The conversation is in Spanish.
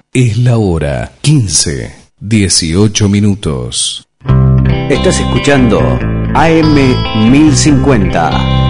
Es la hora 15:18. Estás escuchando AM 1050.